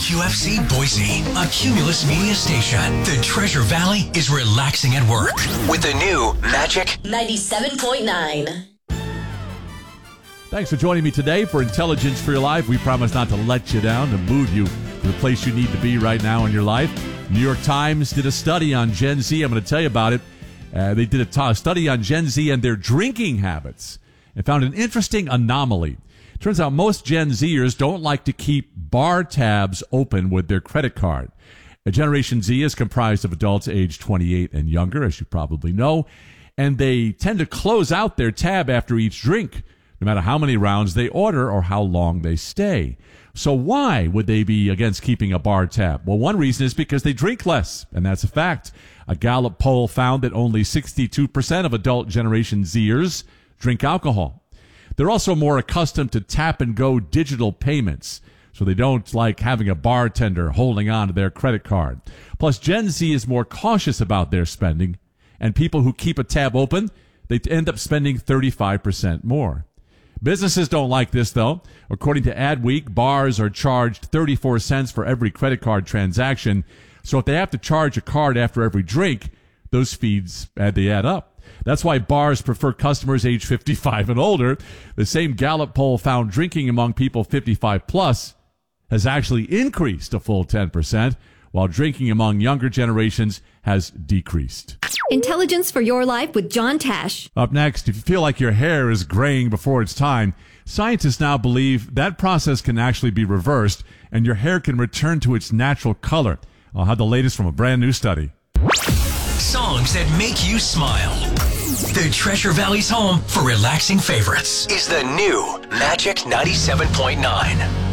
WQFC Boise, a Cumulus Media station. The Treasure Valley is relaxing at work with the new Magic 97.9. Thanks for joining me today for Intelligence for Your Life. We promise not to let you down, to move you to the place you need to be right now in your life. New York Times did a study on Gen Z. I'm going to tell you about it. They did a study on Gen Z and their drinking habits and found an interesting anomaly. Turns out most Gen Zers don't like to keep bar tabs open with their credit card. Generation Z is comprised of adults aged 28 and younger, as you probably know, and they tend to close out their tab after each drink, no matter how many rounds they order or how long they stay. So why would they be against keeping a bar tab? Well, one reason is because they drink less, and that's a fact. A Gallup poll found that only 62% of adult Generation Zers drink alcohol. They're also more accustomed to tap-and-go digital payments, so they don't like having a bartender holding on to their credit card. Plus, Gen Z is more cautious about their spending, and people who keep a tab open, they end up spending 35% more. Businesses don't like this, though. According to Adweek, bars are charged 34 cents for every credit card transaction. So if they have to charge a card after every drink, those fees, they add up. That's why bars prefer customers age 55 and older. The same Gallup poll found drinking among people 55 plus has actually increased a full 10%, while drinking among younger generations has decreased. Intelligence for Your Life with John Tash. Up next, if you feel like your hair is graying before it's time, scientists now believe that process can actually be reversed and your hair can return to its natural color. I'll have the latest from a brand new study. songs that make you smile. The Treasure Valley's home for relaxing favorites is the new Magic 97.9.